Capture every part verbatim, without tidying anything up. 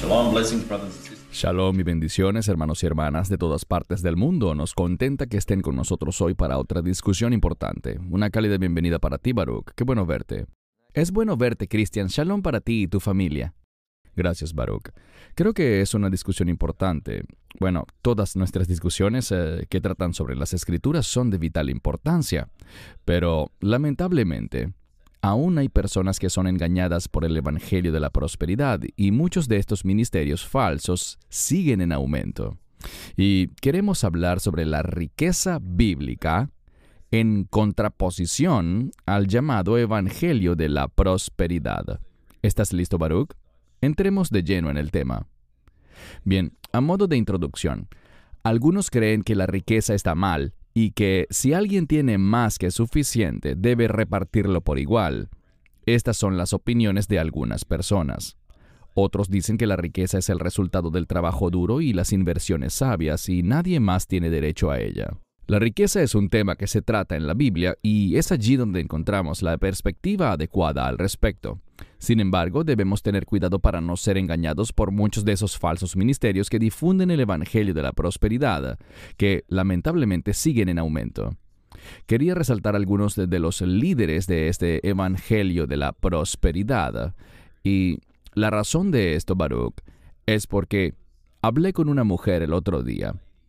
Shalom, blessings, brothers and sisters. Shalom y bendiciones, hermanos y hermanas de todas partes del mundo. Nos contenta que estén con nosotros hoy para otra discusión importante. Una cálida bienvenida para ti, Baruch. Qué bueno verte. Es bueno verte, Cristian. Shalom para ti y tu familia. Gracias, Baruch. Creo que es una discusión importante. Bueno, todas nuestras discusiones eh, que tratan sobre las Escrituras son de vital importancia. Pero, lamentablemente, aún hay personas que son engañadas por el Evangelio de la Prosperidad y muchos de estos ministerios falsos siguen en aumento. Y queremos hablar sobre la riqueza bíblica en contraposición al llamado Evangelio de la Prosperidad. ¿Estás listo, Baruch? Entremos de lleno en el tema. Bien, a modo de introducción, algunos creen que la riqueza está mal y que si alguien tiene más que suficiente, debe repartirlo por igual. Estas son las opiniones de algunas personas. Otros dicen que la riqueza es el resultado del trabajo duro y las inversiones sabias y nadie más tiene derecho a ella. La riqueza es un tema que se trata en la Biblia y es allí donde encontramos la perspectiva adecuada al respecto. Sin embargo, debemos tener cuidado para no ser engañados por muchos de esos falsos ministerios que difunden el Evangelio de la Prosperidad, que lamentablemente siguen en aumento. Quería resaltar algunos de, de los líderes de este Evangelio de la Prosperidad. Y la razón de esto, Baruch, es porque hablé con una mujer el otro día.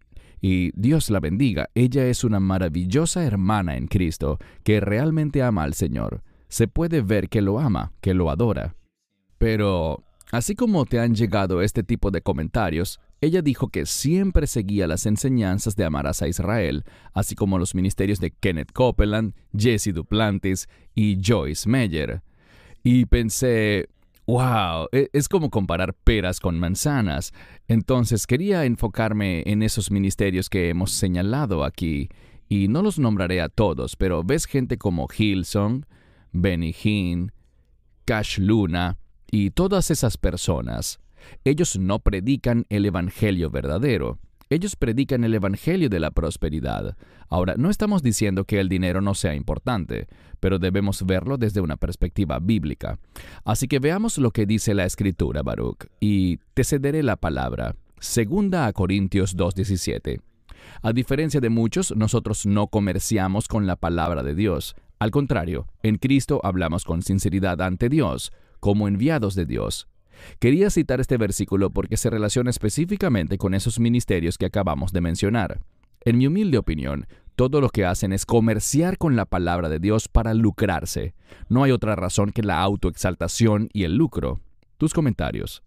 Y Dios la bendiga, ella es una maravillosa hermana en Cristo que realmente ama al Señor. Se puede ver que lo ama, que lo adora. Pero, así como te han llegado este tipo de comentarios, ella dijo que siempre seguía las enseñanzas de Amarás a Israel, así como los ministerios de Kenneth Copeland, Jesse Duplantis y Joyce Meyer. Y pensé, wow, es como comparar peras con manzanas. Entonces quería enfocarme en esos ministerios que hemos señalado aquí, y no los nombraré a todos, pero ves gente como Hillsong, Benny Hinn, Cash Luna y todas esas personas. Ellos no predican el evangelio verdadero. Ellos predican el evangelio de la prosperidad. Ahora, no estamos diciendo que el dinero no sea importante, pero debemos verlo desde una perspectiva bíblica. Así que veamos lo que dice la Escritura, Baruch, y te cederé la palabra. Segunda a Corintios dos diecisiete. A diferencia de muchos, nosotros no comerciamos con la palabra de Dios. Al contrario, en Cristo hablamos con sinceridad ante Dios, como enviados de Dios. Quería citar este versículo porque se relaciona específicamente con esos ministerios que acabamos de mencionar. En mi humilde opinión, todo lo que hacen es comerciar con la palabra de Dios para lucrarse. No hay otra razón que la autoexaltación y el lucro. Tus comentarios.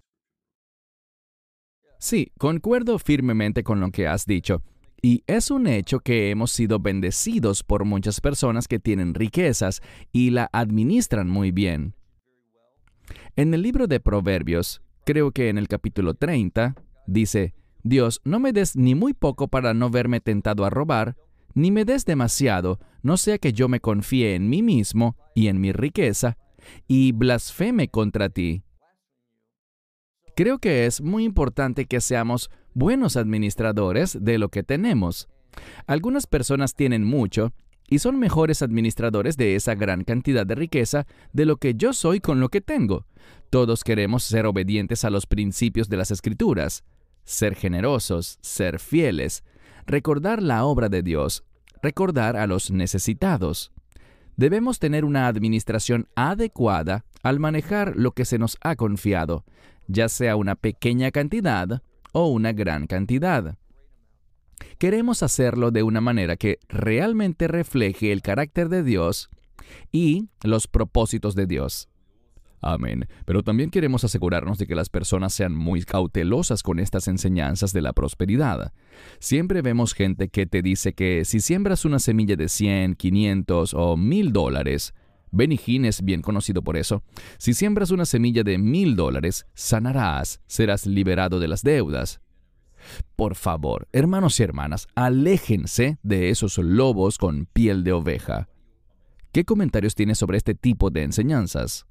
Sí, concuerdo firmemente con lo que has dicho. Y es un hecho que hemos sido bendecidos por muchas personas que tienen riquezas y la administran muy bien. En el libro de Proverbios, creo que en el capítulo treinta, dice, Dios, no me des ni muy poco para no verme tentado a robar, ni me des demasiado, no sea que yo me confíe en mí mismo y en mi riqueza, y blasfeme contra ti. Creo que es muy importante que seamos buenos administradores de lo que tenemos. Algunas personas tienen mucho y son mejores administradores de esa gran cantidad de riqueza de lo que yo soy con lo que tengo. Todos queremos ser obedientes a los principios de las Escrituras, ser generosos, ser fieles, recordar la obra de Dios, recordar a los necesitados. Debemos tener una administración adecuada al manejar lo que se nos ha confiado, ya sea una pequeña cantidad o una gran cantidad. Queremos hacerlo de una manera que realmente refleje el carácter de Dios y los propósitos de Dios. Amén. Pero también queremos asegurarnos de que las personas sean muy cautelosas con estas enseñanzas de la prosperidad. Siempre vemos gente que te dice que si siembras una semilla de cien, quinientos o mil dólares, Benny Hinn es bien conocido por eso, si siembras una semilla de mil dólares, sanarás, serás liberado de las deudas. Por favor, hermanos y hermanas, aléjense de esos lobos con piel de oveja. ¿Qué comentarios tienes sobre este tipo de enseñanzas?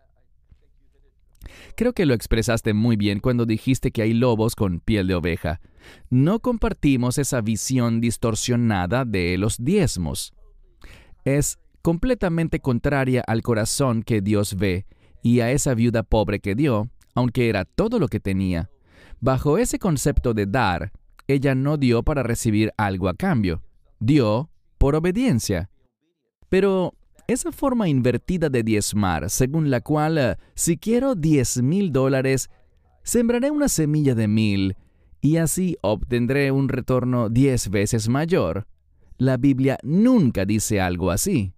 Creo que lo expresaste muy bien cuando dijiste que hay lobos con piel de oveja. No compartimos esa visión distorsionada de los diezmos. Es completamente contraria al corazón que Dios ve y a esa viuda pobre que dio, aunque era todo lo que tenía. Bajo ese concepto de dar, ella no dio para recibir algo a cambio, dio por obediencia. Pero esa forma invertida de diezmar, según la cual, uh, si quiero diez mil dólares, sembraré una semilla de mil, y así obtendré un retorno diez veces mayor. La Biblia nunca dice algo así.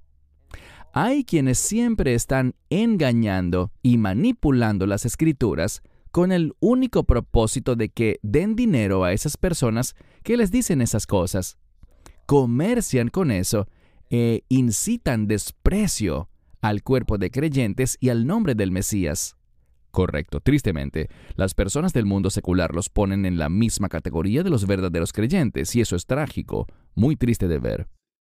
Hay quienes siempre están engañando y manipulando las Escrituras con el único propósito de que den dinero a esas personas que les dicen esas cosas. Comercian con eso e incitan desprecio al cuerpo de creyentes y al nombre del Mesías. Correcto. Tristemente, las personas del mundo secular los ponen en la misma categoría de los verdaderos creyentes, y eso es trágico, muy triste de ver.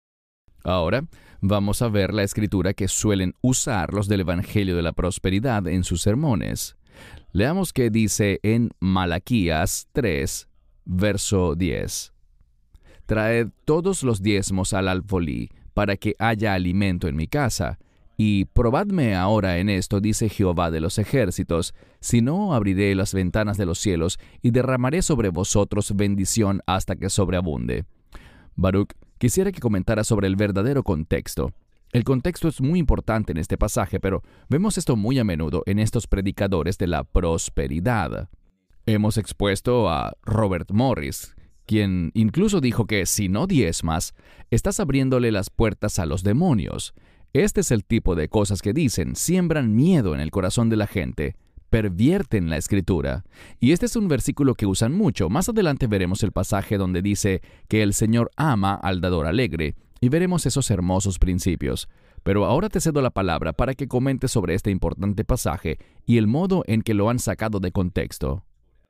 Ahora, vamos a ver la escritura que suelen usar los del Evangelio de la Prosperidad en sus sermones. Leamos qué dice en Malaquías tres, verso diez. Traed todos los diezmos al alfolí, para que haya alimento en mi casa. Y probadme ahora en esto, dice Jehová de los ejércitos, si no abriré las ventanas de los cielos y derramaré sobre vosotros bendición hasta que sobreabunde. Baruch, quisiera que comentara sobre el verdadero contexto. El contexto es muy importante en este pasaje, pero vemos esto muy a menudo en estos predicadores de la prosperidad. Hemos expuesto a Robert Morris, quien incluso dijo que si no diezmas, estás abriéndole las puertas a los demonios. Este es el tipo de cosas que dicen, siembran miedo en el corazón de la gente, pervierten la Escritura. Y este es un versículo que usan mucho. Más adelante veremos el pasaje donde dice que el Señor ama al dador alegre, y veremos esos hermosos principios. Pero ahora te cedo la palabra para que comentes sobre este importante pasaje y el modo en que lo han sacado de contexto.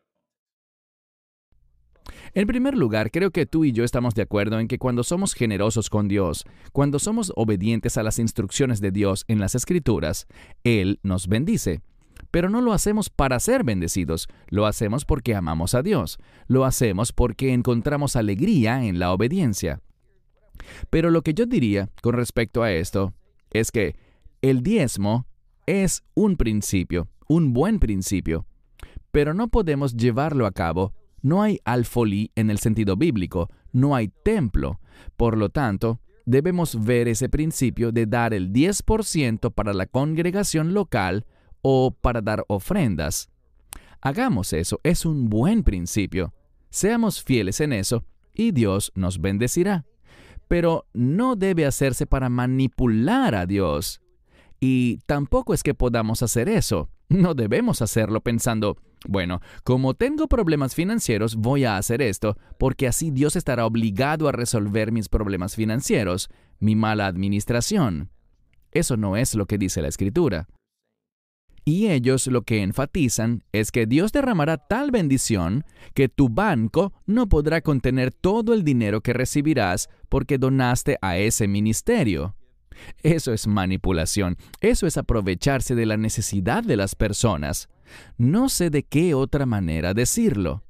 En primer lugar, creo que tú y yo estamos de acuerdo en que cuando somos generosos con Dios, cuando somos obedientes a las instrucciones de Dios en las Escrituras, Él nos bendice. Pero no lo hacemos para ser bendecidos, lo hacemos porque amamos a Dios, lo hacemos porque encontramos alegría en la obediencia. Pero lo que yo diría con respecto a esto es que el diezmo es un principio, un buen principio, pero no podemos llevarlo a cabo. No hay alfolí en el sentido bíblico, no hay templo. Por lo tanto, debemos ver ese principio de dar el diez por ciento para la congregación local o para dar ofrendas. Hagamos eso, es un buen principio. Seamos fieles en eso y Dios nos bendecirá. Pero no debe hacerse para manipular a Dios. Y tampoco es que podamos hacer eso. No debemos hacerlo pensando, bueno, como tengo problemas financieros, voy a hacer esto, porque así Dios estará obligado a resolver mis problemas financieros, mi mala administración. Eso no es lo que dice la Escritura. Y ellos lo que enfatizan es que Dios derramará tal bendición que tu banco no podrá contener todo el dinero que recibirás porque donaste a ese ministerio. Eso es manipulación, eso es aprovecharse de la necesidad de las personas. No sé de qué otra manera decirlo.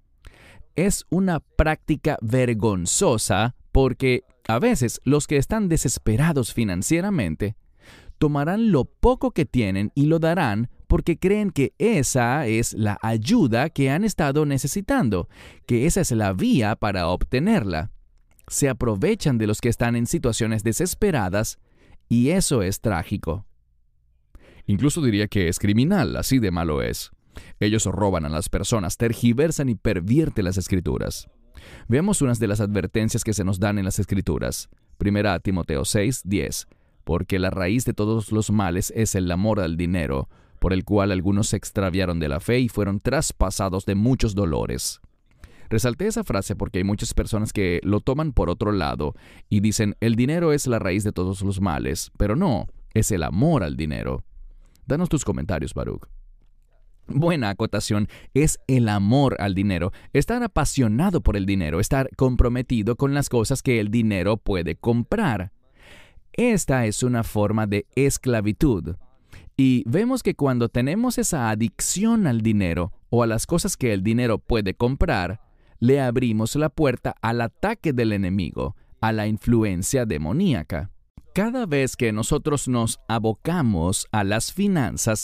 Es una práctica vergonzosa porque a veces los que están desesperados financieramente tomarán lo poco que tienen y lo darán porque creen que esa es la ayuda que han estado necesitando, que esa es la vía para obtenerla. Se aprovechan de los que están en situaciones desesperadas y eso es trágico. Incluso diría que es criminal, así de malo es. Ellos roban a las personas, tergiversan y pervierten las Escrituras. Veamos unas de las advertencias que se nos dan en las Escrituras. Primera Timoteo seis, diez. Porque la raíz de todos los males es el amor al dinero, por el cual algunos se extraviaron de la fe y fueron traspasados de muchos dolores. Resalté esa frase porque hay muchas personas que lo toman por otro lado y dicen, el dinero es la raíz de todos los males, pero no, es el amor al dinero. Danos tus comentarios, Baruch. Buena acotación, es el amor al dinero, estar apasionado por el dinero, estar comprometido con las cosas que el dinero puede comprar. Esta es una forma de esclavitud. Y vemos que cuando tenemos esa adicción al dinero o a las cosas que el dinero puede comprar, le abrimos la puerta al ataque del enemigo, a la influencia demoníaca. Cada vez que nosotros nos abocamos a las finanzas,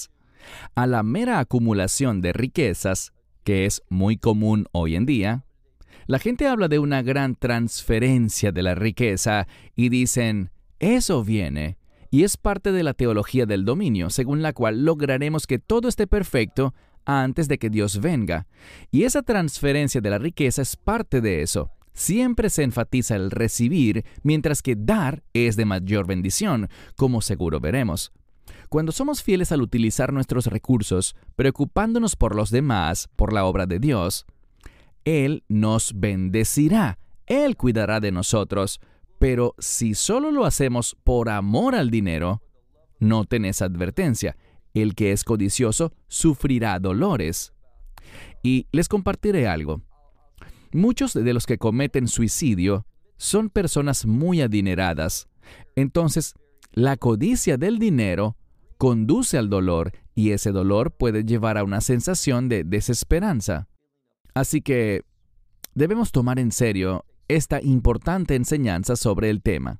a la mera acumulación de riquezas, que es muy común hoy en día, la gente habla de una gran transferencia de la riqueza y dicen, eso viene, y es parte de la teología del dominio, según la cual lograremos que todo esté perfecto antes de que Dios venga. Y esa transferencia de la riqueza es parte de eso. Siempre se enfatiza el recibir, mientras que dar es de mayor bendición, como seguro veremos. Cuando somos fieles al utilizar nuestros recursos, preocupándonos por los demás, por la obra de Dios, Él nos bendecirá, Él cuidará de nosotros. Pero si solo lo hacemos por amor al dinero, noten esa advertencia. El que es codicioso sufrirá dolores. Y les compartiré algo. Muchos de los que cometen suicidio son personas muy adineradas. Entonces, la codicia del dinero conduce al dolor y ese dolor puede llevar a una sensación de desesperanza. Así que debemos tomar en serio esta importante enseñanza sobre el tema.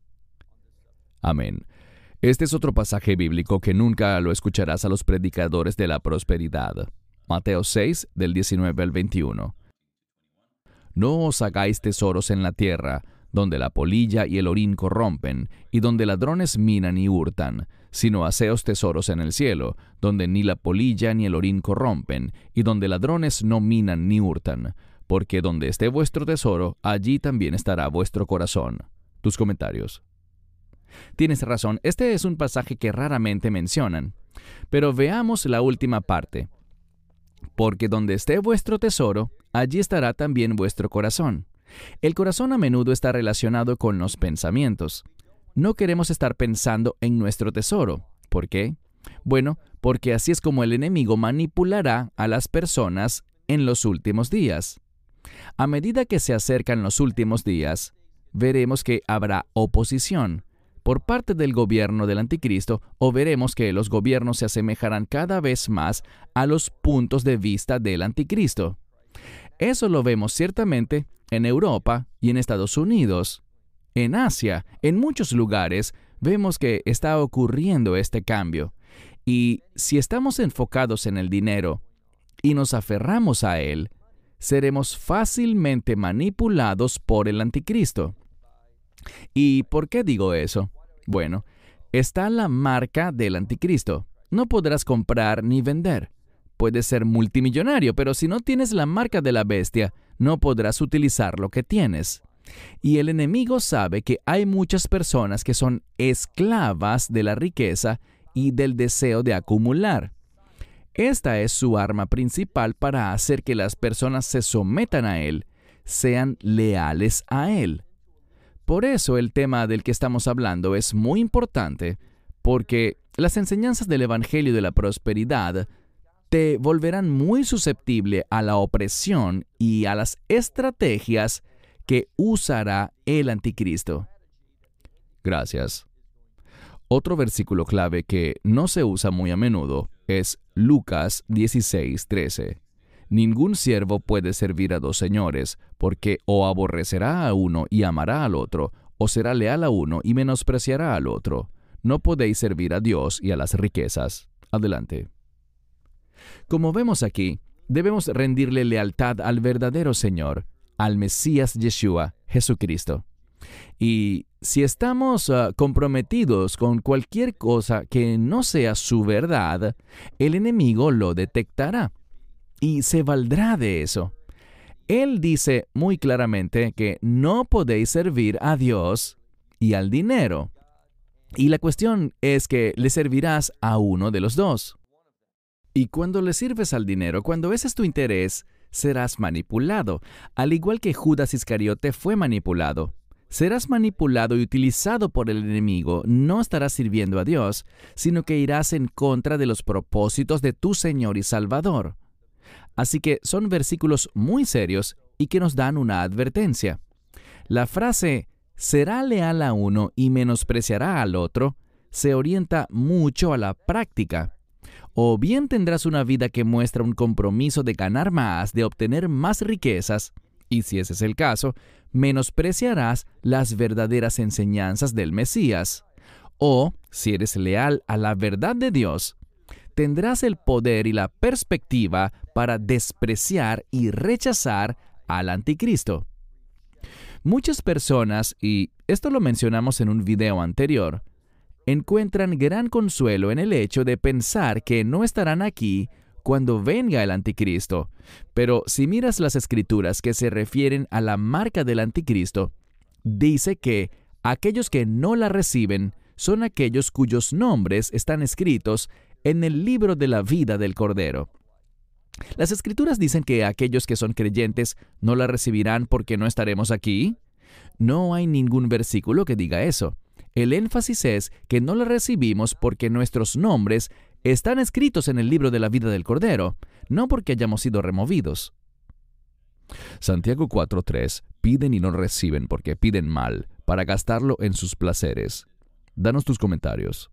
Amén. Este es otro pasaje bíblico que nunca lo escucharás a los predicadores de la prosperidad. Mateo seis, del diecinueve al veintiuno. No os hagáis tesoros en la tierra, donde la polilla y el orín corrompen, y donde ladrones minan y hurtan, sino haceos tesoros en el cielo, donde ni la polilla ni el orín corrompen, y donde ladrones no minan ni hurtan. Porque donde esté vuestro tesoro, allí también estará vuestro corazón. Tus comentarios. Tienes razón, este es un pasaje que raramente mencionan. Pero veamos la última parte. Porque donde esté vuestro tesoro, allí estará también vuestro corazón. El corazón a menudo está relacionado con los pensamientos. No queremos estar pensando en nuestro tesoro. ¿Por qué? Bueno, porque así es como el enemigo manipulará a las personas en los últimos días. A medida que se acercan los últimos días, veremos que habrá oposición por parte del gobierno del anticristo, o veremos que los gobiernos se asemejarán cada vez más a los puntos de vista del anticristo. Eso lo vemos ciertamente en Europa y en Estados Unidos. En Asia, en muchos lugares, vemos que está ocurriendo este cambio. Y si estamos enfocados en el dinero y nos aferramos a él, seremos fácilmente manipulados por el anticristo. ¿Y por qué digo eso? Bueno, está la marca del anticristo. No podrás comprar ni vender. Puedes ser multimillonario, pero si no tienes la marca de la bestia, no podrás utilizar lo que tienes. Y el enemigo sabe que hay muchas personas que son esclavas de la riqueza y del deseo de acumular. Esta es su arma principal para hacer que las personas se sometan a él, sean leales a él. Por eso el tema del que estamos hablando es muy importante, porque las enseñanzas del Evangelio de la Prosperidad te volverán muy susceptible a la opresión y a las estrategias que usará el anticristo. Gracias. Otro versículo clave que no se usa muy a menudo es Lucas dieciséis, trece. Ningún siervo puede servir a dos señores, porque o aborrecerá a uno y amará al otro, o será leal a uno y menospreciará al otro. No podéis servir a Dios y a las riquezas. Adelante. Como vemos aquí, debemos rendirle lealtad al verdadero Señor, al Mesías Yeshua, Jesucristo. Y si estamos uh, comprometidos con cualquier cosa que no sea su verdad, el enemigo lo detectará y se valdrá de eso. Él dice muy claramente que no podéis servir a Dios y al dinero. Y la cuestión es que le servirás a uno de los dos. Y cuando le sirves al dinero, cuando ese es tu interés, serás manipulado, al igual que Judas Iscariote fue manipulado. Serás manipulado y utilizado por el enemigo. No estarás sirviendo a Dios, sino que irás en contra de los propósitos de tu Señor y Salvador. Así que son versículos muy serios y que nos dan una advertencia. La frase «será leal a uno y menospreciará al otro» se orienta mucho a la práctica. O bien tendrás una vida que muestra un compromiso de ganar más, de obtener más riquezas, y si ese es el caso, menospreciarás las verdaderas enseñanzas del Mesías. O, si eres leal a la verdad de Dios, tendrás el poder y la perspectiva para despreciar y rechazar al anticristo. Muchas personas, y esto lo mencionamos en un video anterior, encuentran gran consuelo en el hecho de pensar que no estarán aquí cuando venga el anticristo. Pero si miras las escrituras que se refieren a la marca del anticristo, dice que aquellos que no la reciben son aquellos cuyos nombres están escritos en el libro de la vida del Cordero. Las escrituras dicen que aquellos que son creyentes no la recibirán porque no estaremos aquí. No hay ningún versículo que diga eso. El énfasis es que no la recibimos porque nuestros nombres están escritos en el libro de la vida del Cordero, no porque hayamos sido removidos. Santiago cuatro tres. Piden y no reciben porque piden mal, para gastarlo en sus placeres. Danos tus comentarios.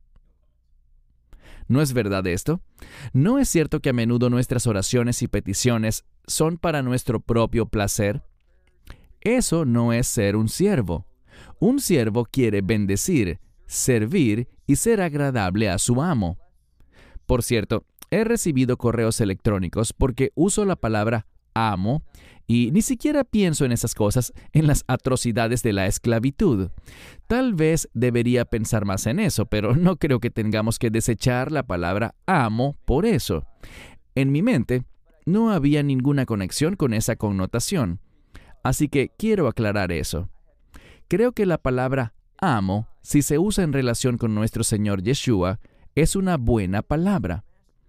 ¿No es verdad esto? ¿No es cierto que a menudo nuestras oraciones y peticiones son para nuestro propio placer? Eso no es ser un siervo. Un siervo quiere bendecir, servir y ser agradable a su amo. Por cierto, he recibido correos electrónicos porque uso la palabra amo y ni siquiera pienso en esas cosas, en las atrocidades de la esclavitud. Tal vez debería pensar más en eso, pero no creo que tengamos que desechar la palabra amo por eso. En mi mente no había ninguna conexión con esa connotación, así que quiero aclarar eso. Creo que la palabra amo, si se usa en relación con nuestro Señor Yeshua, es una buena palabra.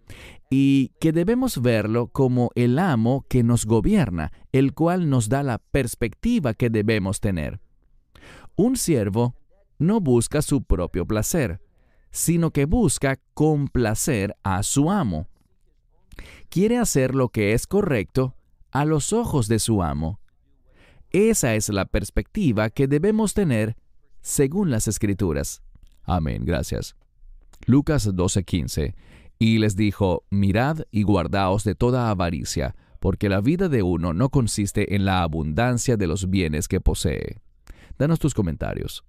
Y que debemos verlo como el amo que nos gobierna, el cual nos da la perspectiva que debemos tener. Un siervo no busca su propio placer, sino que busca complacer a su amo. Quiere hacer lo que es correcto a los ojos de su amo. Esa es la perspectiva que debemos tener según las Escrituras. Amén, gracias. Lucas doce quince. Y les dijo, mirad y guardaos de toda avaricia, porque la vida de uno no consiste en la abundancia de los bienes que posee. Danos tus comentarios.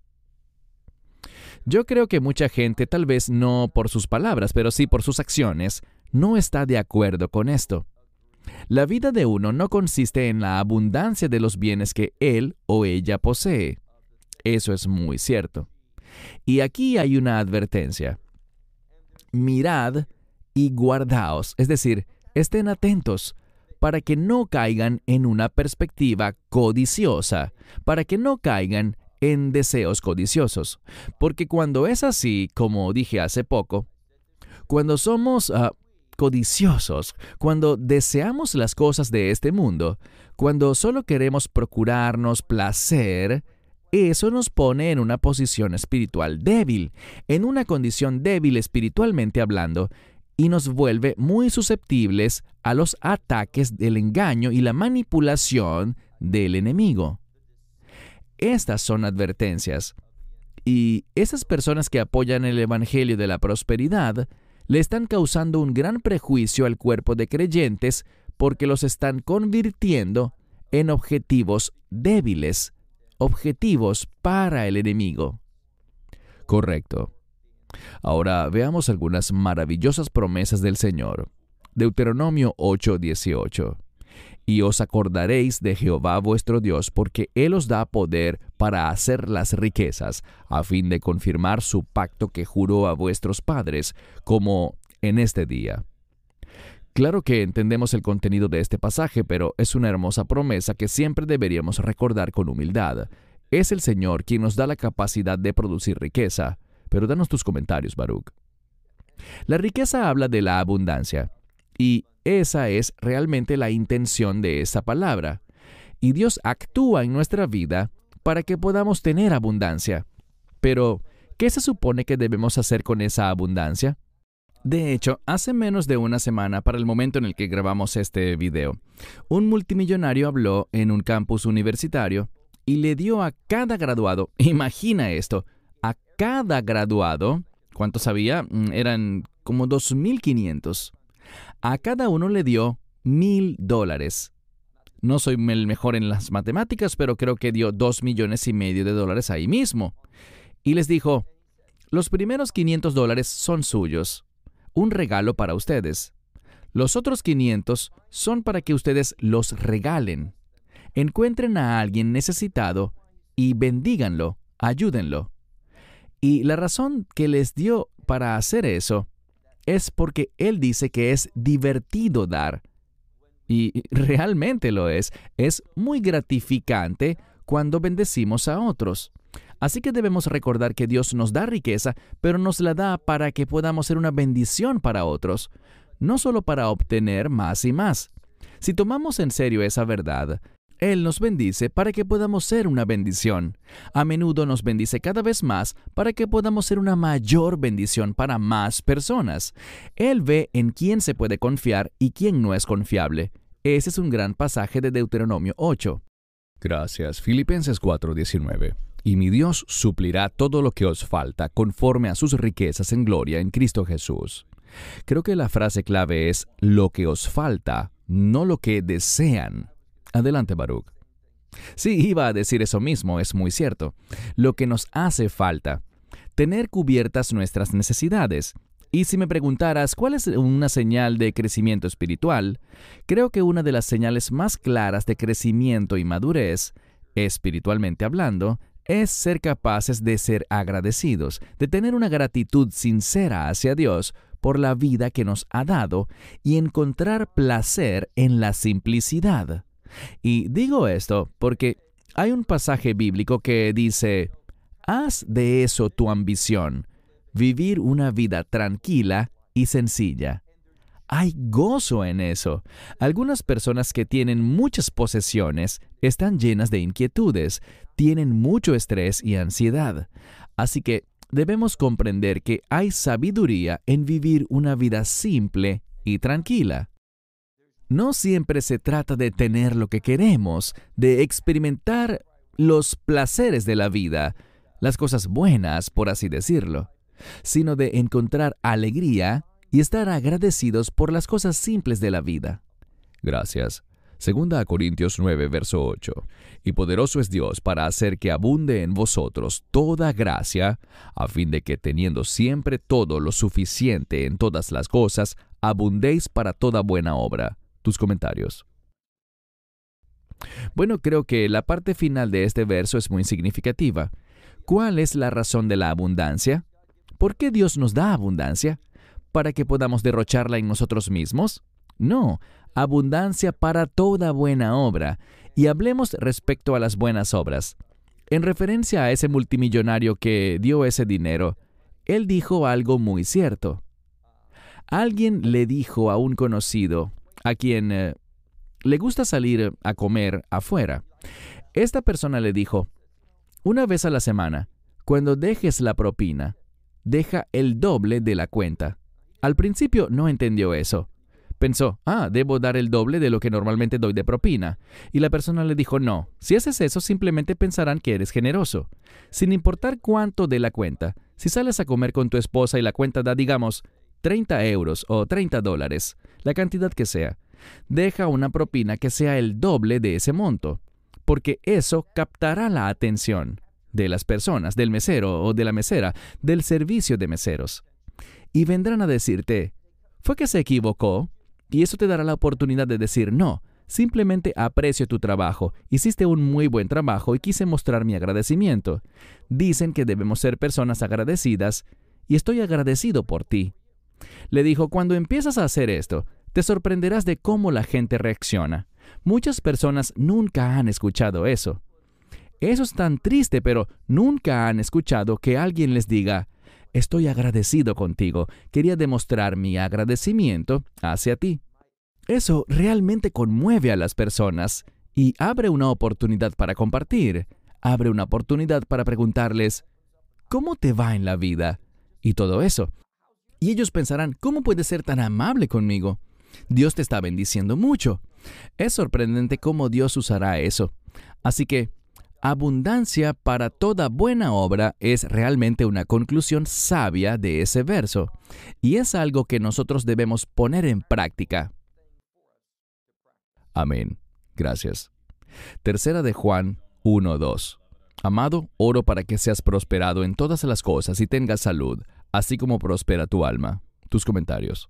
Yo creo que mucha gente, tal vez no por sus palabras, pero sí por sus acciones, no está de acuerdo con esto. La vida de uno no consiste en la abundancia de los bienes que él o ella posee. Eso es muy cierto. Y aquí hay una advertencia. Mirad y guardaos, es decir, estén atentos, para que no caigan en una perspectiva codiciosa, para que no caigan en deseos codiciosos. Porque cuando es así, como dije hace poco, cuando somos uh, codiciosos, cuando deseamos las cosas de este mundo, cuando solo queremos procurarnos placer, eso nos pone en una posición espiritual débil, en una condición débil espiritualmente hablando, y nos vuelve muy susceptibles a los ataques del engaño y la manipulación del enemigo. Estas son advertencias. Y esas personas que apoyan el Evangelio de la prosperidad le están causando un gran prejuicio al cuerpo de creyentes porque los están convirtiendo en objetivos débiles, objetivos para el enemigo. Correcto. Ahora veamos algunas maravillosas promesas del Señor. Deuteronomio ocho dieciocho. Y os acordaréis de Jehová vuestro Dios, porque Él os da poder para hacer las riquezas, a fin de confirmar su pacto que juró a vuestros padres, como en este día. Claro que entendemos el contenido de este pasaje, pero es una hermosa promesa que siempre deberíamos recordar con humildad. Es el Señor quien nos da la capacidad de producir riqueza. Pero danos tus comentarios, Baruch. La riqueza habla de la abundancia, y esa es realmente la intención de esa palabra. Y Dios actúa en nuestra vida para que podamos tener abundancia. Pero, ¿qué se supone que debemos hacer con esa abundancia? De hecho, hace menos de una semana, para el momento en el que grabamos este video, un multimillonario habló en un campus universitario y le dio a cada graduado, imagina esto, a cada graduado, ¿cuántos había? Eran como dos mil quinientos. A cada uno le dio mil dólares. No soy el mejor en las matemáticas, pero creo que dio dos millones y medio de dólares ahí mismo. Y les dijo, los primeros quinientos dólares son suyos. un regalo para ustedes. Los otros quinientos son para que ustedes los regalen. Encuentren a alguien necesitado y bendíganlo, ayúdenlo. Y la razón que les dio para hacer eso es porque Él dice que es divertido dar. Y realmente lo es. Es muy gratificante cuando bendecimos a otros. Así que debemos recordar que Dios nos da riqueza, pero nos la da para que podamos ser una bendición para otros, no solo para obtener más y más. Si tomamos en serio esa verdad, Él nos bendice para que podamos ser una bendición. A menudo nos bendice cada vez más para que podamos ser una mayor bendición para más personas. Él ve en quién se puede confiar y quién no es confiable. Ese es un gran pasaje de Deuteronomio ocho. Gracias. Filipenses cuatro diecinueve. Y mi Dios suplirá todo lo que os falta conforme a sus riquezas en gloria en Cristo Jesús. Creo que la frase clave es lo que os falta, no lo que desean. Adelante, Baruch. Sí, iba a decir eso mismo, es muy cierto. Lo que nos hace falta. Tener cubiertas nuestras necesidades. Y si me preguntaras cuál es una señal de crecimiento espiritual, creo que una de las señales más claras de crecimiento y madurez, espiritualmente hablando, es ser capaces de ser agradecidos, de tener una gratitud sincera hacia Dios por la vida que nos ha dado y encontrar placer en la simplicidad. Y digo esto porque hay un pasaje bíblico que dice, haz de eso tu ambición, vivir una vida tranquila y sencilla. Hay gozo en eso. Algunas personas que tienen muchas posesiones están llenas de inquietudes, tienen mucho estrés y ansiedad. Así que debemos comprender que hay sabiduría en vivir una vida simple y tranquila. No siempre se trata de tener lo que queremos, de experimentar los placeres de la vida, las cosas buenas, por así decirlo, sino de encontrar alegría y estar agradecidos por las cosas simples de la vida. Gracias. Segunda a Corintios nueve, verso ocho. Y poderoso es Dios para hacer que abunde en vosotros toda gracia, a fin de que teniendo siempre todo lo suficiente en todas las cosas, abundéis para toda buena obra. Tus comentarios. Bueno, creo que la parte final de este verso es muy significativa. ¿Cuál es la razón de la abundancia? ¿Por qué Dios nos da abundancia? ¿Para que podamos derrocharla en nosotros mismos? No, abundancia para toda buena obra. Y hablemos respecto a las buenas obras. En referencia a ese multimillonario que dio ese dinero, él dijo algo muy cierto. Alguien le dijo a un conocido, a quien eh, le gusta salir a comer afuera. Esta persona le dijo, una vez a la semana, cuando dejes la propina, deja el doble de la cuenta. Al principio no entendió eso. Pensó, ah, debo dar el doble de lo que normalmente doy de propina. Y la persona le dijo, no, si haces eso simplemente pensarán que eres generoso. Sin importar cuánto de la cuenta, si sales a comer con tu esposa y la cuenta da, digamos, treinta euros o treinta dólares, la cantidad que sea, deja una propina que sea el doble de ese monto, porque eso captará la atención de las personas, del mesero o de la mesera, del servicio de meseros. Y vendrán a decirte, ¿fue que se equivocó? Y eso te dará la oportunidad de decir, no, simplemente aprecio tu trabajo, hiciste un muy buen trabajo y quise mostrar mi agradecimiento. Dicen que debemos ser personas agradecidas y estoy agradecido por ti. Le dijo, cuando empiezas a hacer esto, te sorprenderás de cómo la gente reacciona. Muchas personas nunca han escuchado eso. Eso es tan triste, pero nunca han escuchado que alguien les diga, estoy agradecido contigo, quería demostrar mi agradecimiento hacia ti. Eso realmente conmueve a las personas y abre una oportunidad para compartir, abre una oportunidad para preguntarles, ¿cómo te va en la vida? Y todo eso. Y ellos pensarán, ¿cómo puedes ser tan amable conmigo? Dios te está bendiciendo mucho. Es sorprendente cómo Dios usará eso. Así que, abundancia para toda buena obra es realmente una conclusión sabia de ese verso, y es algo que nosotros debemos poner en práctica. Amén. Gracias. Tercera de Juan uno dos. Amado, oro para que seas prosperado en todas las cosas y tengas salud, así como prospera tu alma. Tus comentarios.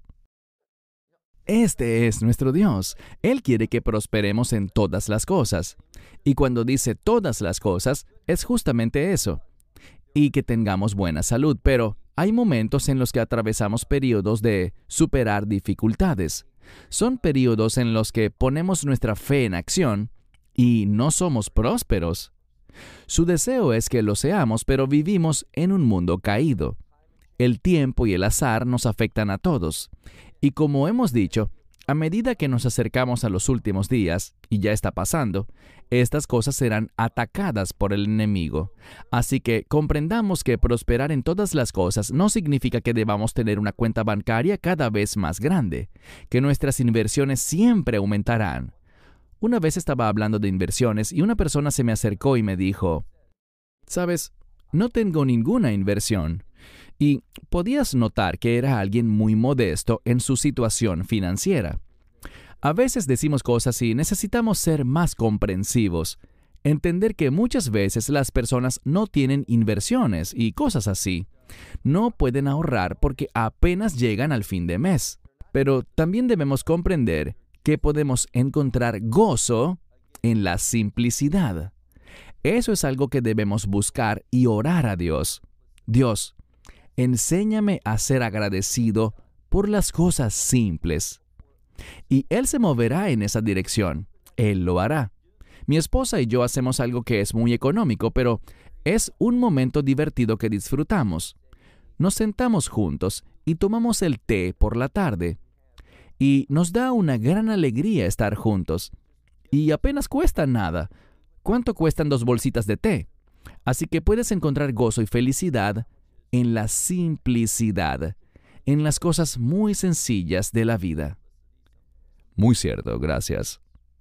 Este es nuestro Dios. Él quiere que prosperemos en todas las cosas. Y cuando dice todas las cosas, es justamente eso. Y que tengamos buena salud, pero hay momentos en los que atravesamos periodos de superar dificultades. Son periodos en los que ponemos nuestra fe en acción y no somos prósperos. Su deseo es que lo seamos, pero vivimos en un mundo caído. El tiempo y el azar nos afectan a todos. Y como hemos dicho, a medida que nos acercamos a los últimos días, y ya está pasando, estas cosas serán atacadas por el enemigo. Así que comprendamos que prosperar en todas las cosas no significa que debamos tener una cuenta bancaria cada vez más grande, que nuestras inversiones siempre aumentarán. Una vez estaba hablando de inversiones y una persona se me acercó y me dijo, «¿Sabes? No tengo ninguna inversión». Y podías notar que era alguien muy modesto en su situación financiera. A veces decimos cosas y necesitamos ser más comprensivos, entender que muchas veces las personas no tienen inversiones y cosas así. No pueden ahorrar porque apenas llegan al fin de mes. Pero también debemos comprender que podemos encontrar gozo en la simplicidad. Eso es algo que debemos buscar y orar a Dios. Dios, enséñame a ser agradecido por las cosas simples. Y Él se moverá en esa dirección. Él lo hará. Mi esposa y yo hacemos algo que es muy económico, pero es un momento divertido que disfrutamos. Nos sentamos juntos y tomamos el té por la tarde. Y nos da una gran alegría estar juntos. Y apenas cuesta nada. ¿Cuánto cuestan dos bolsitas de té? Así que puedes encontrar gozo y felicidad en la simplicidad, en las cosas muy sencillas de la vida. Muy cierto, gracias.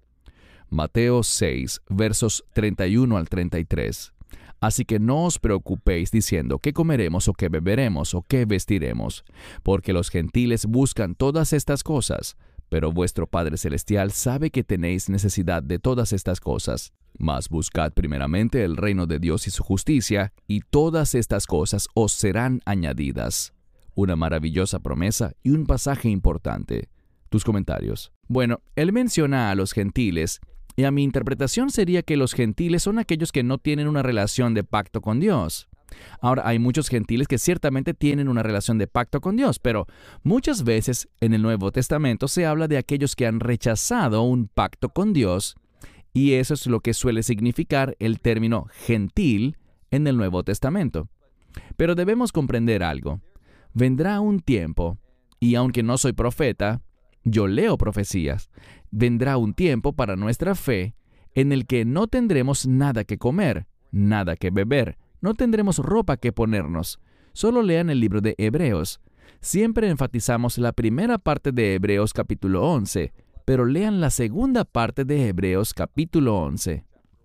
Mateo seis, versos treinta y uno al treinta y tres. Así que no os preocupéis diciendo qué comeremos o qué beberemos o qué vestiremos, porque los gentiles buscan todas estas cosas, pero vuestro Padre Celestial sabe que tenéis necesidad de todas estas cosas. Mas buscad primeramente el reino de Dios y su justicia, y todas estas cosas os serán añadidas. Una maravillosa promesa y un pasaje importante. Tus comentarios. Bueno, él menciona a los gentiles, y a mi interpretación sería que los gentiles son aquellos que no tienen una relación de pacto con Dios. Ahora, hay muchos gentiles que ciertamente tienen una relación de pacto con Dios, pero muchas veces en el Nuevo Testamento se habla de aquellos que han rechazado un pacto con Dios, y eso es lo que suele significar el término gentil en el Nuevo Testamento. Pero debemos comprender algo. Vendrá un tiempo, y aunque no soy profeta, yo leo profecías, vendrá un tiempo para nuestra fe en el que no tendremos nada que comer, nada que beber, no tendremos ropa que ponernos. Solo lean el libro de Hebreos. Siempre enfatizamos la primera parte de Hebreos capítulo once, pero lean la segunda parte de Hebreos capítulo once.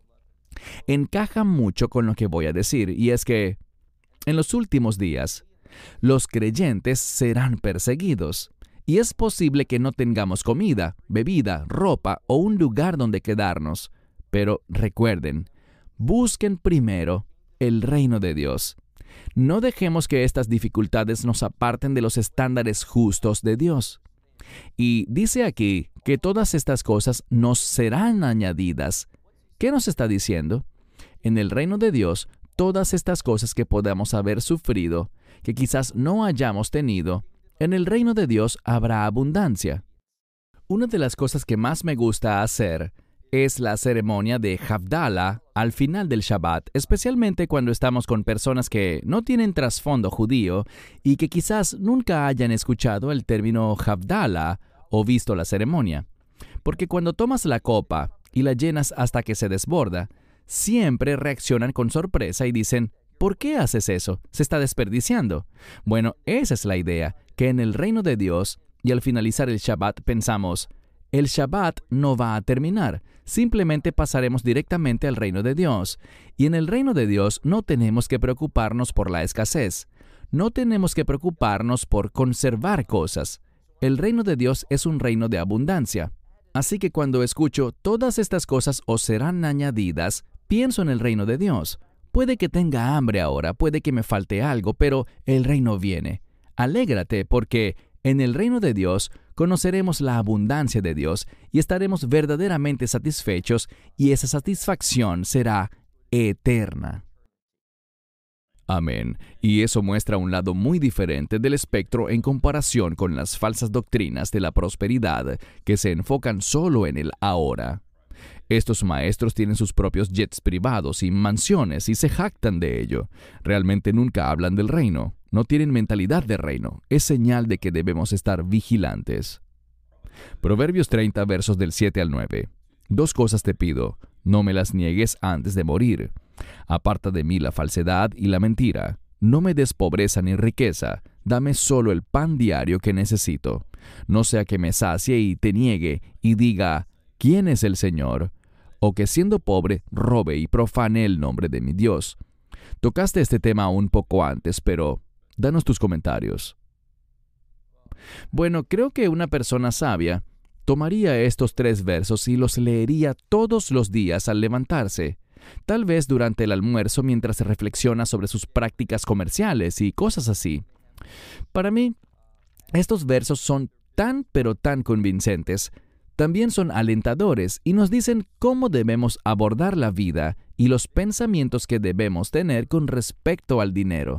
Encaja mucho con lo que voy a decir, y es que en los últimos días, los creyentes serán perseguidos, y es posible que no tengamos comida, bebida, ropa o un lugar donde quedarnos. Pero recuerden, busquen primero el reino de Dios. No dejemos que estas dificultades nos aparten de los estándares justos de Dios. Y dice aquí que todas estas cosas nos serán añadidas. ¿Qué nos está diciendo? En el reino de Dios, todas estas cosas que podamos haber sufrido, que quizás no hayamos tenido, en el reino de Dios habrá abundancia. Una de las cosas que más me gusta hacer es la ceremonia de Havdalah al final del Shabbat, especialmente cuando estamos con personas que no tienen trasfondo judío y que quizás nunca hayan escuchado el término Havdalah o visto la ceremonia. Porque cuando tomas la copa y la llenas hasta que se desborda, siempre reaccionan con sorpresa y dicen, ¿por qué haces eso? Se está desperdiciando. Bueno, esa es la idea, que en el reino de Dios, y al finalizar el Shabbat pensamos, el Shabbat no va a terminar, simplemente pasaremos directamente al reino de Dios. Y en el reino de Dios no tenemos que preocuparnos por la escasez. No tenemos que preocuparnos por conservar cosas. El reino de Dios es un reino de abundancia. Así que cuando escucho todas estas cosas os serán añadidas, pienso en el reino de Dios. Puede que tenga hambre ahora, puede que me falte algo, pero el reino viene. Alégrate porque En el reino de Dios conoceremos la abundancia de Dios y estaremos verdaderamente satisfechos, y esa satisfacción será eterna. Amén. Y eso muestra un lado muy diferente del espectro en comparación con las falsas doctrinas de la prosperidad que se enfocan solo en el ahora. Estos maestros tienen sus propios jets privados y mansiones y se jactan de ello. Realmente nunca hablan del reino. No tienen mentalidad de reino. Es señal de que debemos estar vigilantes. Proverbios treinta, versos del siete al nueve. Dos cosas te pido, no me las niegues antes de morir. Aparta de mí la falsedad y la mentira. No me des pobreza ni riqueza. Dame solo el pan diario que necesito. No sea que me sacie y te niegue y diga, ¿quién es el Señor? O que siendo pobre robe y profane el nombre de mi Dios. Tocaste este tema un poco antes, pero danos tus comentarios. Bueno, creo que una persona sabia tomaría estos tres versos y los leería todos los días al levantarse, tal vez durante el almuerzo mientras reflexiona sobre sus prácticas comerciales y cosas así. Para mí, estos versos son tan pero tan convincentes, también son alentadores y nos dicen cómo debemos abordar la vida y los pensamientos que debemos tener con respecto al dinero.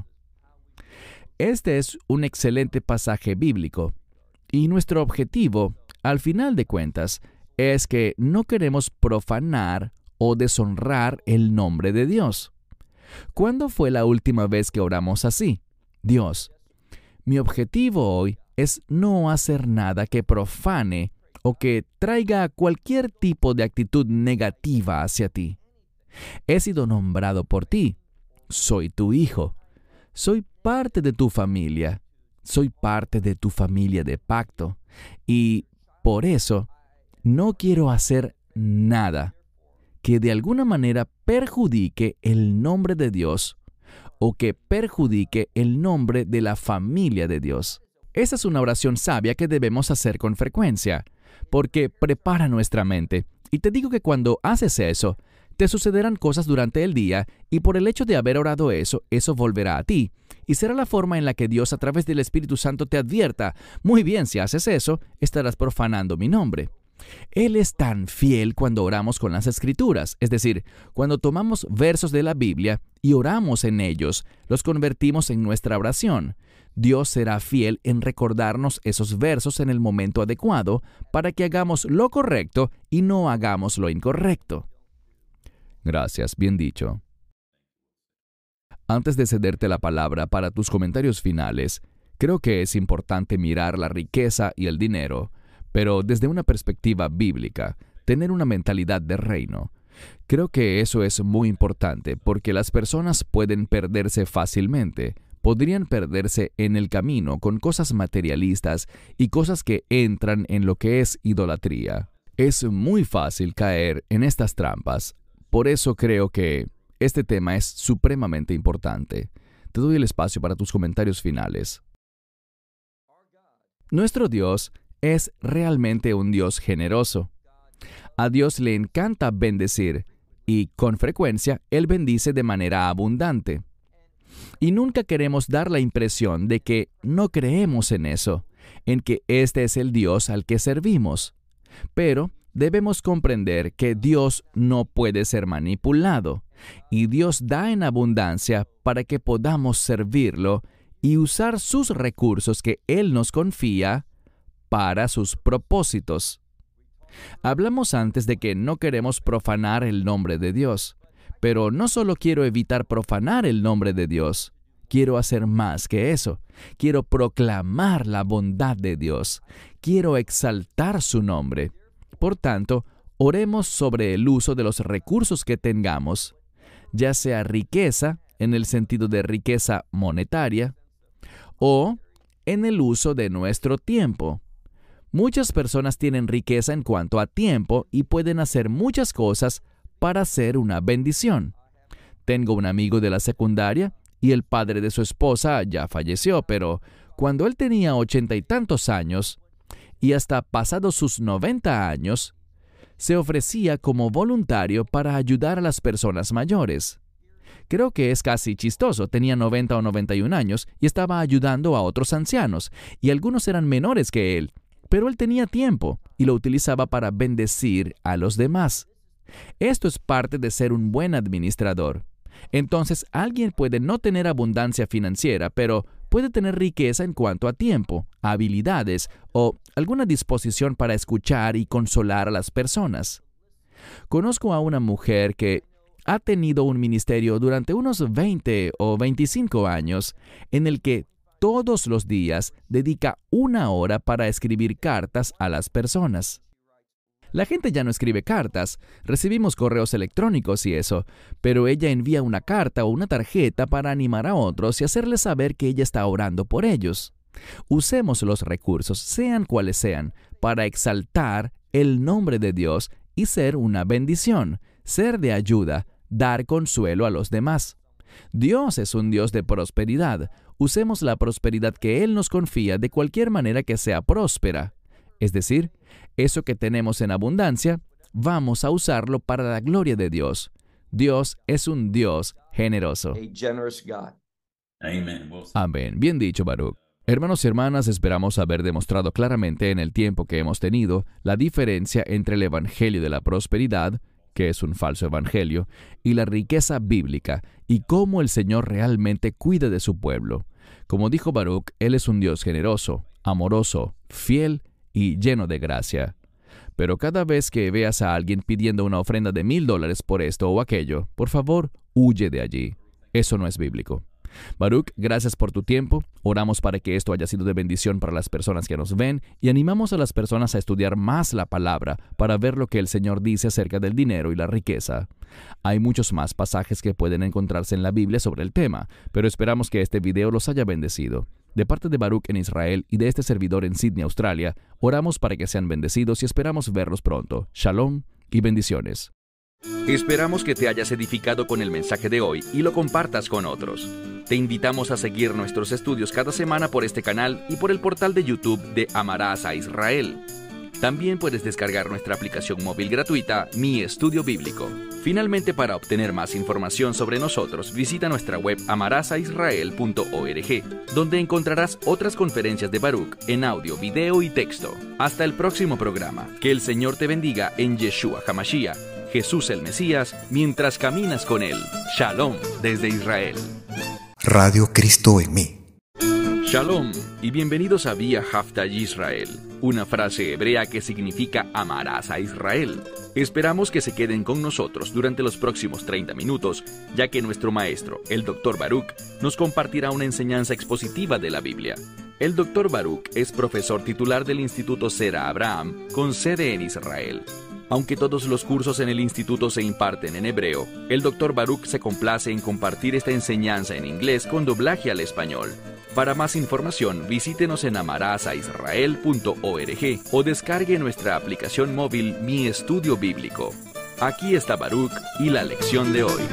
Este es un excelente pasaje bíblico, y nuestro objetivo, al final de cuentas, es que no queremos profanar o deshonrar el nombre de Dios. ¿Cuándo fue la última vez que oramos así? Dios, mi objetivo hoy es no hacer nada que profane o que traiga cualquier tipo de actitud negativa hacia ti. He sido nombrado por ti. Soy tu hijo. Soy parte de tu familia. Soy parte de tu familia de pacto. Y por eso no quiero hacer nada que de alguna manera perjudique el nombre de Dios o que perjudique el nombre de la familia de Dios. Esa es una oración sabia que debemos hacer con frecuencia, porque prepara nuestra mente. Y te digo que cuando haces eso, te sucederán cosas durante el día, y por el hecho de haber orado eso, eso volverá a ti. Y será la forma en la que Dios a través del Espíritu Santo te advierta, muy bien, si haces eso, estarás profanando mi nombre. Él es tan fiel cuando oramos con las Escrituras, es decir, cuando tomamos versos de la Biblia y oramos en ellos, los convertimos en nuestra oración. Dios será fiel en recordarnos esos versos en el momento adecuado para que hagamos lo correcto y no hagamos lo incorrecto. Gracias, bien dicho. Antes de cederte la palabra para tus comentarios finales, creo que es importante mirar la riqueza y el dinero, pero desde una perspectiva bíblica, tener una mentalidad de reino. Creo que eso es muy importante porque las personas pueden perderse fácilmente, podrían perderse en el camino con cosas materialistas y cosas que entran en lo que es idolatría. Es muy fácil caer en estas trampas. Por eso creo que este tema es supremamente importante. Te doy el espacio para tus comentarios finales. Nuestro Dios es realmente un Dios generoso. A Dios le encanta bendecir y, con frecuencia, Él bendice de manera abundante. Y nunca queremos dar la impresión de que no creemos en eso, en que este es el Dios al que servimos. Pero debemos comprender que Dios no puede ser manipulado, y Dios da en abundancia para que podamos servirlo y usar sus recursos que Él nos confía para sus propósitos. Hablamos antes de que no queremos profanar el nombre de Dios, pero no solo quiero evitar profanar el nombre de Dios, quiero hacer más que eso. Quiero proclamar la bondad de Dios. Quiero exaltar su nombre. Por tanto, oremos sobre el uso de los recursos que tengamos, ya sea riqueza, en el sentido de riqueza monetaria, o en el uso de nuestro tiempo. Muchas personas tienen riqueza en cuanto a tiempo y pueden hacer muchas cosas para ser una bendición. Tengo un amigo de la secundaria y el padre de su esposa ya falleció, pero cuando él tenía ochenta y tantos años y hasta pasados sus noventa años, se ofrecía como voluntario para ayudar a las personas mayores. Creo que es casi chistoso. Tenía noventa o noventa y un años y estaba ayudando a otros ancianos, y algunos eran menores que él. Pero él tenía tiempo y lo utilizaba para bendecir a los demás. Esto es parte de ser un buen administrador. Entonces, alguien puede no tener abundancia financiera, pero puede tener riqueza en cuanto a tiempo, habilidades o alguna disposición para escuchar y consolar a las personas. Conozco a una mujer que ha tenido un ministerio durante unos veinte o veinticinco años en el que todos los días dedica una hora para escribir cartas a las personas. La gente ya no escribe cartas, recibimos correos electrónicos y eso, pero ella envía una carta o una tarjeta para animar a otros y hacerles saber que ella está orando por ellos. Usemos los recursos, sean cuales sean, para exaltar el nombre de Dios y ser una bendición, ser de ayuda, dar consuelo a los demás. Dios es un Dios de prosperidad. Usemos la prosperidad que Él nos confía de cualquier manera que sea próspera. Es decir, eso que tenemos en abundancia, vamos a usarlo para la gloria de Dios. Dios es un Dios generoso. Amén. Bien dicho, Baruch. Hermanos y hermanas, esperamos haber demostrado claramente en el tiempo que hemos tenido la diferencia entre el Evangelio de la prosperidad, que es un falso evangelio, y la riqueza bíblica, y cómo el Señor realmente cuida de su pueblo. Como dijo Baruch, Él es un Dios generoso, amoroso, fiel y lleno de gracia. Pero cada vez que veas a alguien pidiendo una ofrenda de mil dólares por esto o aquello, por favor, huye de allí. Eso no es bíblico. Baruch, gracias por tu tiempo. Oramos para que esto haya sido de bendición para las personas que nos ven y animamos a las personas a estudiar más la palabra para ver lo que el Señor dice acerca del dinero y la riqueza. Hay muchos más pasajes que pueden encontrarse en la Biblia sobre el tema, pero esperamos que este video los haya bendecido. De parte de Baruch en Israel y de este servidor en Sydney, Australia, oramos para que sean bendecidos y esperamos verlos pronto. Shalom y bendiciones. Esperamos que te hayas edificado con el mensaje de hoy y lo compartas con otros. Te invitamos a seguir nuestros estudios cada semana por este canal y por el portal de YouTube de Amarás a Israel. También puedes descargar nuestra aplicación móvil gratuita, Mi Estudio Bíblico. Finalmente, para obtener más información sobre nosotros, visita nuestra web amarás a israel punto org, donde encontrarás otras conferencias de Baruch en audio, video y texto. Hasta el próximo programa. Que el Señor te bendiga en Yeshua HaMashiach, Jesús el Mesías, mientras caminas con Él. Shalom desde Israel. Radio Cristo en mí. Shalom y bienvenidos a Vía Haftay Israel, una frase hebrea que significa amarás a Israel. Esperamos que se queden con nosotros durante los próximos treinta minutos, ya que nuestro maestro, el doctor Baruch, nos compartirá una enseñanza expositiva de la Biblia. El doctor Baruch es profesor titular del Instituto Sera Abraham, con sede en Israel. Aunque todos los cursos en el instituto se imparten en hebreo, el doctor Baruch se complace en compartir esta enseñanza en inglés con doblaje al español. Para más información, visítenos en amarás a israel punto org o descargue nuestra aplicación móvil Mi Estudio Bíblico. Aquí está Baruch y la lección de hoy.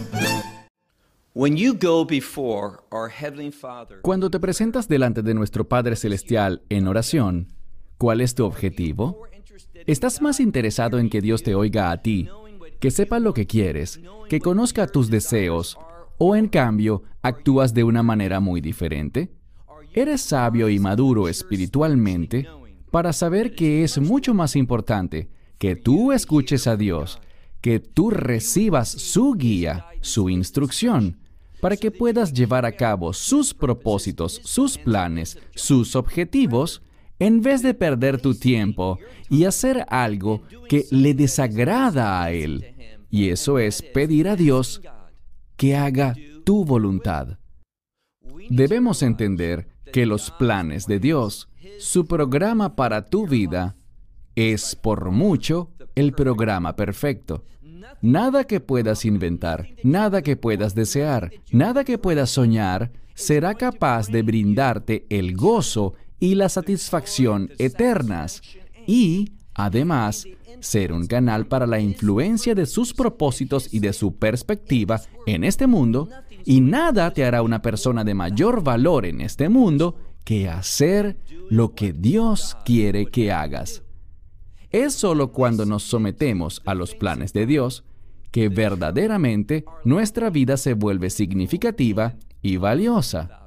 Cuando te presentas delante de nuestro Padre Celestial en oración, ¿cuál es tu objetivo? ¿Estás más interesado en que Dios te oiga a ti, que sepa lo que quieres, que conozca tus deseos, o en cambio, actúas de una manera muy diferente? ¿Eres sabio y maduro espiritualmente para saber que es mucho más importante que tú escuches a Dios, que tú recibas su guía, su instrucción, para que puedas llevar a cabo sus propósitos, sus planes, sus objetivos, en vez de perder tu tiempo y hacer algo que le desagrada a Él? Y eso es pedir a Dios que haga tu voluntad. Debemos entender que los planes de Dios, su programa para tu vida, es por mucho el programa perfecto. Nada que puedas inventar, nada que puedas desear, nada que puedas soñar, será capaz de brindarte el gozo y la satisfacción eternas, y, además, ser un canal para la influencia de sus propósitos y de su perspectiva en este mundo, y nada te hará una persona de mayor valor en este mundo que hacer lo que Dios quiere que hagas. Es solo cuando nos sometemos a los planes de Dios que verdaderamente nuestra vida se vuelve significativa y valiosa.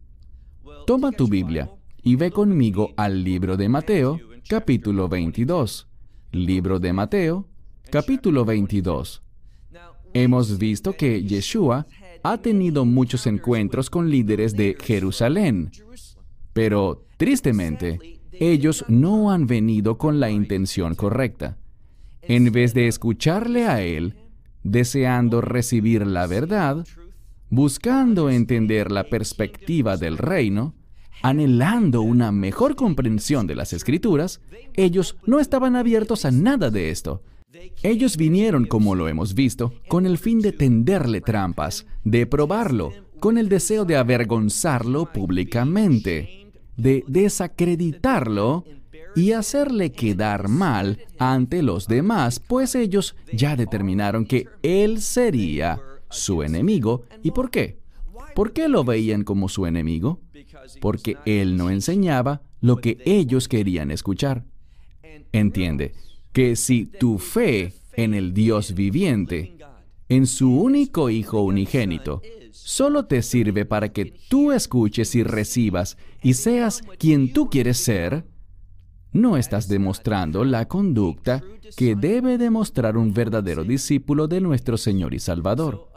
Toma tu Biblia y ve conmigo al libro de Mateo, capítulo veintidós. Libro de Mateo, capítulo veintidós. Hemos visto que Yeshua ha tenido muchos encuentros con líderes de Jerusalén, pero tristemente, ellos no han venido con la intención correcta. En vez de escucharle a él, deseando recibir la verdad, buscando entender la perspectiva del reino, anhelando una mejor comprensión de las Escrituras, ellos no estaban abiertos a nada de esto. Ellos vinieron, como lo hemos visto, con el fin de tenderle trampas, de probarlo, con el deseo de avergonzarlo públicamente, de desacreditarlo y hacerle quedar mal ante los demás, pues ellos ya determinaron que él sería su enemigo. ¿Y por qué? ¿Por qué lo veían como su enemigo? Porque él no enseñaba lo que ellos querían escuchar. Entiende que si tu fe en el Dios viviente, en su único Hijo unigénito, solo te sirve para que tú escuches y recibas y seas quien tú quieres ser, no estás demostrando la conducta que debe demostrar un verdadero discípulo de nuestro Señor y Salvador.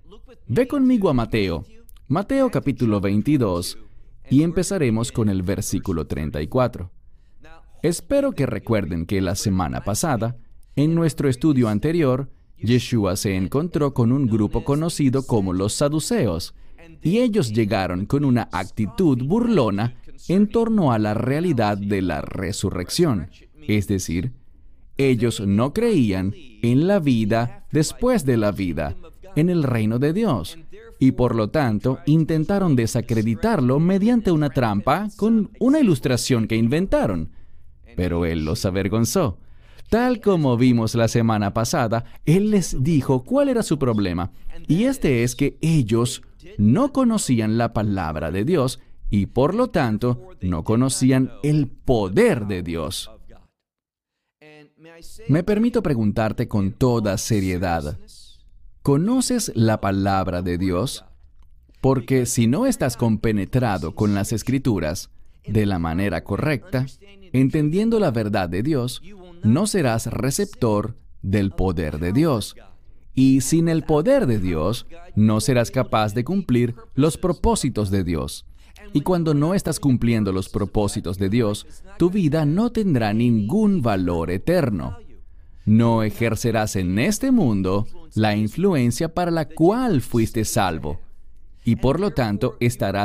Ve conmigo a Mateo, Mateo capítulo veintidós, y empezaremos con el versículo treinta y cuatro. Espero que recuerden que la semana pasada, en nuestro estudio anterior, Yeshua se encontró con un grupo conocido como los saduceos, y ellos llegaron con una actitud burlona en torno a la realidad de la resurrección. Es decir, ellos no creían en la vida después de la vida, en el reino de Dios, y por lo tanto intentaron desacreditarlo mediante una trampa con una ilustración que inventaron. Pero él los avergonzó. Tal como vimos la semana pasada, él les dijo cuál era su problema, y este es que ellos no conocían la palabra de Dios y por lo tanto no conocían el poder de Dios. Me permito preguntarte con toda seriedad, ¿conoces la palabra de Dios? Porque si no estás compenetrado con las Escrituras de la manera correcta, entendiendo la verdad de Dios, no serás receptor del poder de Dios. Y sin el poder de Dios, no serás capaz de cumplir los propósitos de Dios. Y cuando no estás cumpliendo los propósitos de Dios, tu vida no tendrá ningún valor eterno. No ejercerás en este mundo la influencia para la cual fuiste salvo. Y por lo tanto, estarás